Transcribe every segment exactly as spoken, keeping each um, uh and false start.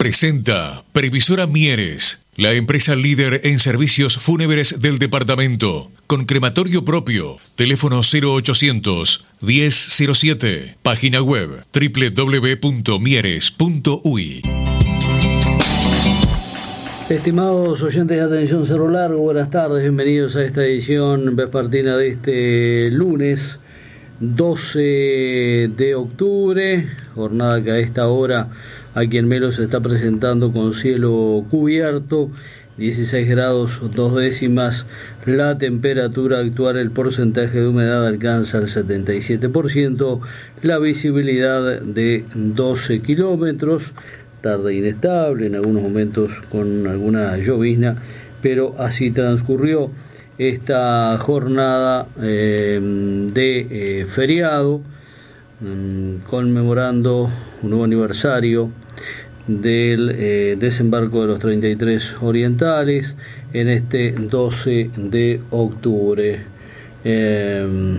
Presenta Previsora Mieres, la empresa líder en servicios fúnebres del departamento, con crematorio propio, teléfono cero ochocientos, diez cero siete, página web doble u doble u doble u punto mieres punto u i. Estimados oyentes de Atención Cerro Largo, buenas tardes, bienvenidos a esta edición vespertina de este lunes doce de octubre, jornada que a esta hora aquí en Melo se está presentando con cielo cubierto, dieciséis grados dos décimas, la temperatura actual, el porcentaje de humedad alcanza el setenta y siete por ciento, la visibilidad de doce kilómetros, tarde inestable, en algunos momentos con alguna llovizna, pero así transcurrió esta jornada eh, de eh, feriado, eh, conmemorando un nuevo aniversario del eh, desembarco de los treinta y tres orientales en este doce de octubre. Eh,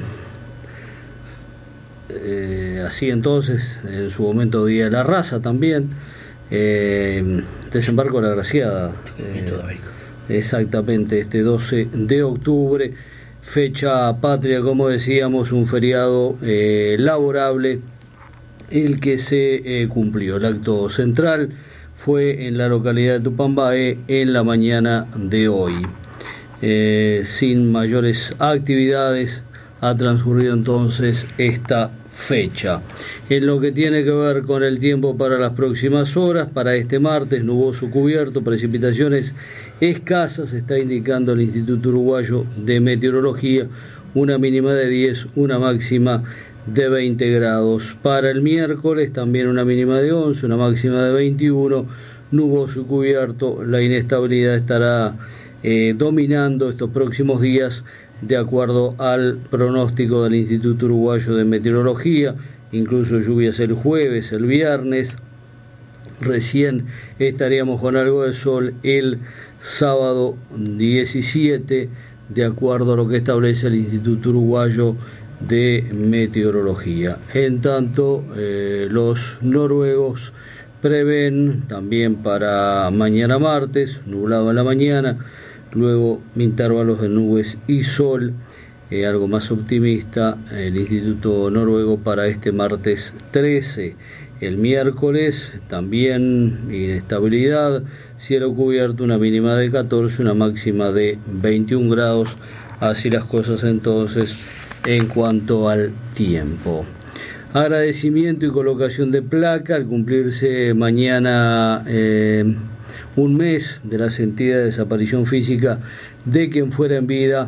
eh, así entonces, en su momento Día de la Raza también, eh, desembarco de la Graciada. Eh, Exactamente, este doce de octubre, fecha patria, como decíamos, un feriado eh, laborable, el que se eh, cumplió. El acto central fue en la localidad de Tupambaé en la mañana de hoy. Eh, sin mayores actividades ha transcurrido entonces esta fecha. En lo que tiene que ver con el tiempo para las próximas horas, para este martes, nuboso cubierto, precipitaciones escasas, está indicando el Instituto Uruguayo de Meteorología, una mínima de diez, una máxima de veinte grados. Para el miércoles también una mínima de once, una máxima de veintiuno, nuboso y cubierto, la inestabilidad estará eh, dominando estos próximos días de acuerdo al pronóstico del Instituto Uruguayo de Meteorología, incluso lluvias el jueves, el viernes, recién estaríamos con algo de sol el sábado diecisiete, de acuerdo a lo que establece el Instituto Uruguayo de Meteorología. En tanto, eh, los noruegos prevén también para mañana martes, nublado en la mañana, luego intervalos de nubes y sol, eh, algo más optimista el Instituto Noruego para este martes trece. El miércoles también inestabilidad, cielo cubierto, una mínima de catorce, una máxima de veintiún grados, así las cosas entonces en cuanto al tiempo. Agradecimiento y colocación de placa al cumplirse mañana eh, un mes de la sentida desaparición física de quien fuera en vida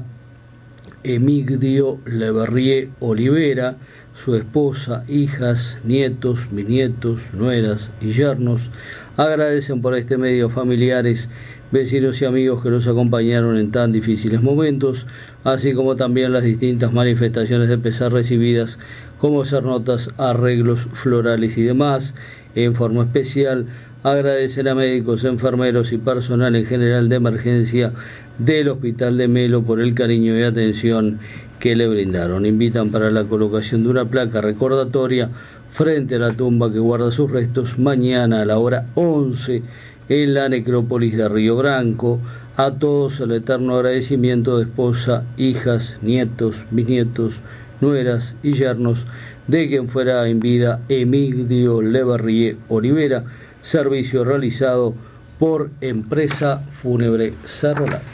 Emigdio Leverrier Olivera, su esposa, hijas, nietos, bisnietos, nueras y yernos. Agradecen por este medio familiares, vecinos y amigos que los acompañaron en tan difíciles momentos, así como también las distintas manifestaciones de pesar recibidas, como ser notas, arreglos florales y demás. En forma especial, agradecen a médicos, enfermeros y personal en general de emergencia del Hospital de Melo por el cariño y atención que le brindaron. Invitan para la colocación de una placa recordatoria frente a la tumba que guarda sus restos mañana a la hora once en la necrópolis de Río Branco. A todos el eterno agradecimiento de esposa, hijas, nietos, bisnietos, nueras y yernos de quien fuera en vida Emigdio Leverrier Olivera, servicio realizado por Empresa Fúnebre Cerro Largo.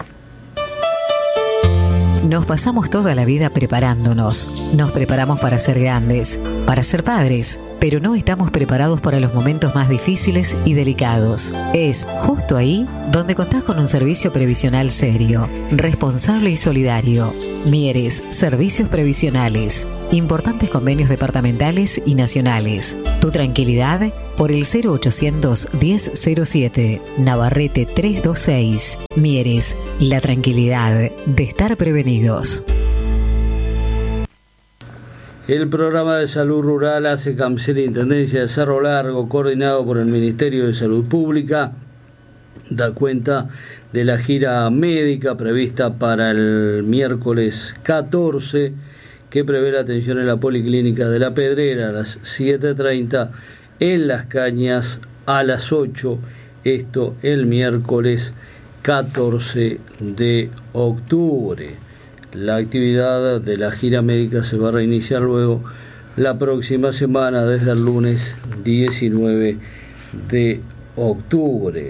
Nos pasamos toda la vida preparándonos. Nos preparamos para ser grandes, para ser padres, pero no estamos preparados para los momentos más difíciles y delicados. Es justo ahí donde contás con un servicio previsional serio, responsable y solidario. Mieres, Servicios Previsionales. Importantes convenios departamentales y nacionales. Tu tranquilidad por el cero ochocientos, diez cero siete, Navarrete trescientos veintiséis. Mieres, la tranquilidad de estar prevenidos. El programa de salud rural hace Canciller Intendencia de Cerro Largo, coordinado por el Ministerio de Salud Pública, da cuenta de la gira médica prevista para el miércoles catorce, que prevé la atención en la Policlínica de La Pedrera a las siete treinta, en Las Cañas a las ocho, esto el miércoles catorce de octubre. La actividad de la gira médica se va a reiniciar luego la próxima semana, desde el lunes diecinueve de octubre.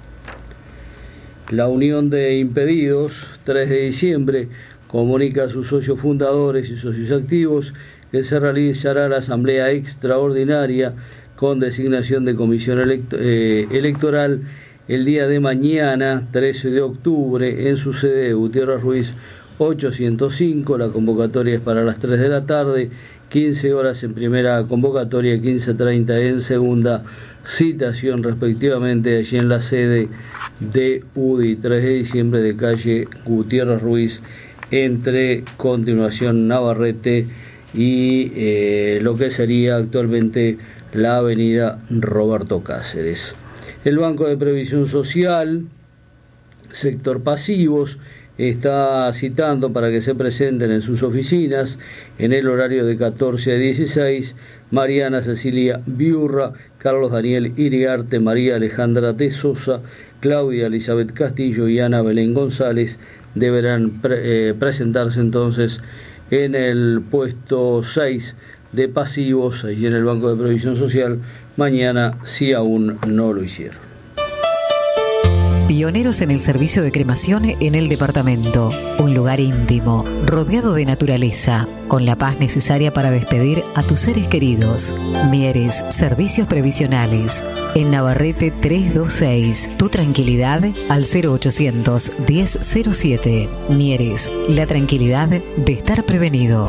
La Unión de Impedidos, tres de diciembre, comunica a sus socios fundadores y socios activos que se realizará la asamblea extraordinaria con designación de comisión elect- eh, electoral el día de mañana, trece de octubre, en su sede de Gutiérrez Ruiz ochocientos cinco. La convocatoria es para las tres de la tarde, quince horas en primera convocatoria, quince treinta en segunda citación respectivamente, allí en la sede de U D I, tres de diciembre, de calle Gutiérrez Ruiz, entre Continuación Navarrete y eh, lo que sería actualmente la avenida Roberto Cáceres. El Banco de Previsión Social, sector pasivos, está citando para que se presenten en sus oficinas en el horario de catorce a dieciséis Mariana Cecilia Biurra, Carlos Daniel Iriarte, María Alejandra de Sosa, Claudia Elizabeth Castillo y Ana Belén González. Deberán pre- eh, presentarse entonces en el puesto seis de pasivos, allí en el Banco de Previsión Social, mañana, si aún no lo hicieron. Pioneros en el servicio de cremación en el departamento. Un lugar íntimo, rodeado de naturaleza, con la paz necesaria para despedir a tus seres queridos. Mieres, servicios previsionales. En Navarrete trescientos veintiséis. Tu tranquilidad al cero ochocientos diez cero siete. Mieres, la tranquilidad de estar prevenido.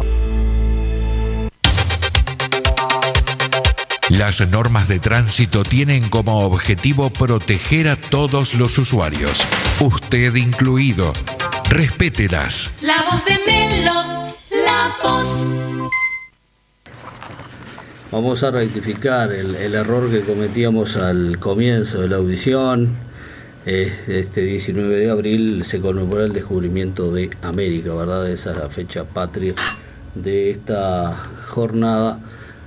Las normas de tránsito tienen como objetivo proteger a todos los usuarios, usted incluido. Respételas. La voz de Melo, la voz. Vamos a rectificar el, el error que cometíamos al comienzo de la audición. Este diecinueve de abril se conmemora el descubrimiento de América, ¿verdad? Esa es la fecha patria de esta jornada.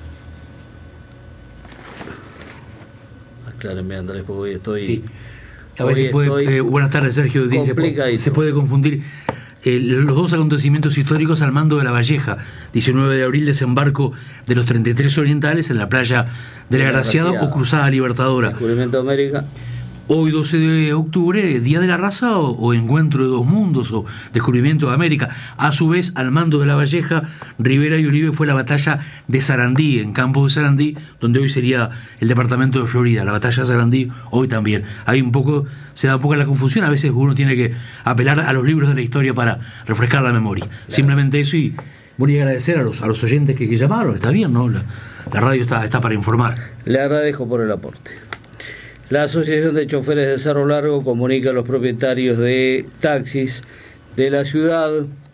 Aclárenme, Andrés, porque hoy estoy... Sí. A veces puede, eh, buenas tardes, Sergio. Dice, se puede confundir eh, los dos acontecimientos históricos al mando de La Valleja. diecinueve de abril, desembarco de los treinta y tres orientales en la playa de la Graciada o Cruzada Libertadora. Descubrimiento de América. Hoy, doce de octubre, Día de la Raza o, o Encuentro de dos Mundos o Descubrimiento de América. A su vez, al mando de La Valleja, Rivera y Uribe fue la batalla de Sarandí, en Campos de Sarandí, donde hoy sería el departamento de Florida. La batalla de Sarandí hoy también. Hay un poco, se da un poco la confusión, a veces uno tiene que apelar a los libros de la historia para refrescar la memoria. Claro. Simplemente eso, y voy a agradecer a los, a los oyentes que, que llamaron. Está bien, ¿no? La, la radio está, está para informar. Le agradezco por el aporte. La Asociación de Choferes de Cerro Largo comunica a los propietarios de taxis de la ciudad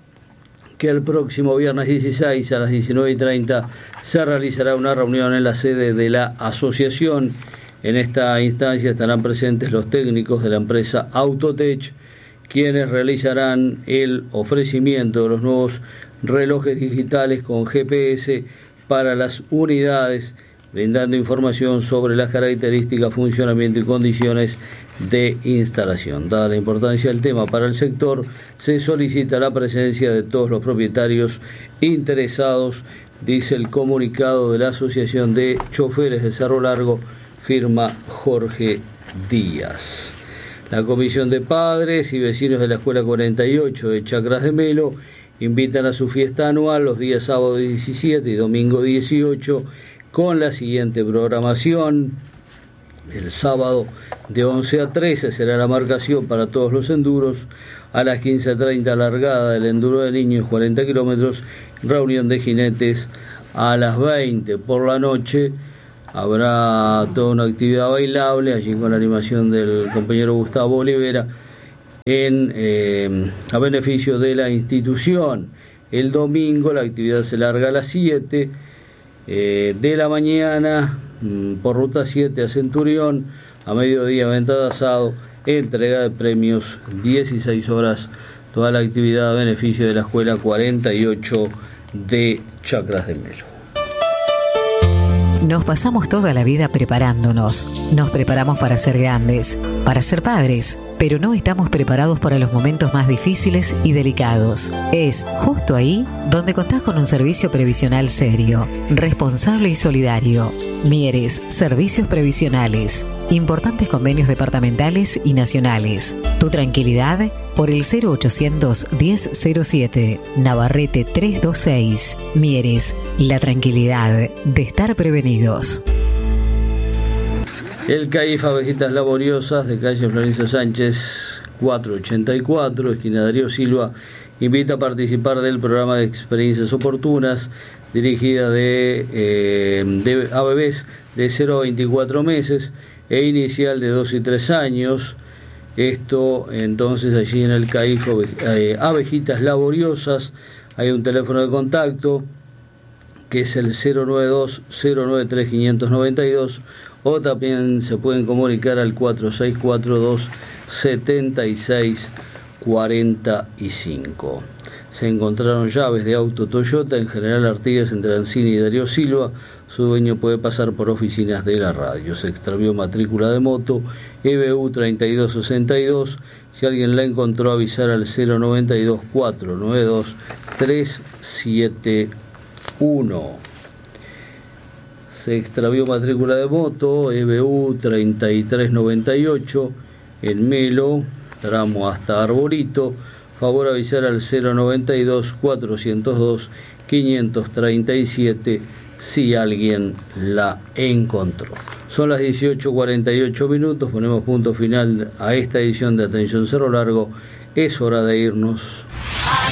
que el próximo viernes dieciséis a las diecinueve y treinta se realizará una reunión en la sede de la asociación. En esta instancia estarán presentes los técnicos de la empresa Autotech, quienes realizarán el ofrecimiento de los nuevos relojes digitales con G P S para las unidades, brindando información sobre las características, funcionamiento y condiciones de instalación. Dada la importancia del tema para el sector, se solicita la presencia de todos los propietarios interesados, dice el comunicado de la Asociación de Choferes de Cerro Largo, firma Jorge Díaz. La Comisión de Padres y Vecinos de la Escuela cuarenta y ocho de Chacras de Melo invitan a su fiesta anual los días sábado diecisiete y domingo dieciocho, con la siguiente programación. El sábado de once a trece será la marcación para todos los enduros. A las quince treinta largada del enduro de niños cuarenta kilómetros, reunión de jinetes a las veinte. Por la noche habrá toda una actividad bailable, allí con la animación del compañero Gustavo Olivera, en, eh, a beneficio de la institución. El domingo la actividad se larga a las siete Eh, de la mañana, por ruta siete a Centurión, a mediodía venta de asado, entrega de premios, dieciséis horas, toda la actividad a beneficio de la Escuela cuarenta y ocho de Chacras de Melo. Nos pasamos toda la vida preparándonos. Nos preparamos para ser grandes, para ser padres, pero no estamos preparados para los momentos más difíciles y delicados. Es justo ahí donde contás con un servicio previsional serio, responsable y solidario. Mieres, Servicios Previsionales. Importantes convenios departamentales y nacionales. Tu tranquilidad por el cero ochocientos diez cero siete, Navarrete trescientos veintiséis. Mieres, la tranquilidad de estar prevenidos. El C A I F Abejitas Laboriosas de calle Florencio Sánchez cuatrocientos ochenta y cuatro, esquina Darío Silva, invita a participar del programa de experiencias oportunas dirigida de, eh, de a bebés de cero a veinticuatro meses e inicial de dos y tres años. Esto entonces allí en el C A I F eh, Abejitas Laboriosas hay un teléfono de contacto que es el cero noventa y dos, cero noventa y tres, quinientos noventa y dos, o también se pueden comunicar al cuatro seis cuatro dos, setenta y seis cuarenta y cinco. Se encontraron llaves de auto Toyota en General Artigas entre Ancini y Darío Silva. Su dueño puede pasar por oficinas de la radio. Se extravió matrícula de moto E B U treinta y dos sesenta y dos. Si alguien la encontró, avisar al cero noventa y dos, cuatro nueve dos, tres siete uno. Se extravió matrícula de moto E B U treinta y tres noventa y ocho en Melo, tramo hasta Arbolito. Favor avisar al cero noventa y dos, cuatrocientos dos, quinientos treinta y siete si alguien la encontró. Son las dieciocho cuarenta y ocho minutos, ponemos punto final a esta edición de Atención Cerro Largo. Es hora de irnos.